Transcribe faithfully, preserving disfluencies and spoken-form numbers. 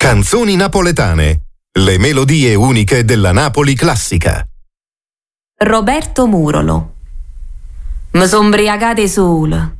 Canzoni napoletane. Le melodie uniche della Napoli classica. Roberto Murolo. Mi son briagate sola,